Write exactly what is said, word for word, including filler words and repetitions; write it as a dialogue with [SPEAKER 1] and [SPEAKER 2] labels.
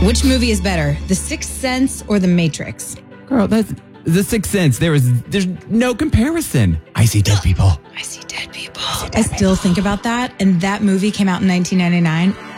[SPEAKER 1] Which movie is better, The Sixth Sense or The Matrix?
[SPEAKER 2] Girl, that's The Sixth Sense. There is, there's no comparison. I see dead people.
[SPEAKER 1] I see dead people. I, see dead I still people. think about that. And that movie came out in nineteen ninety-nine.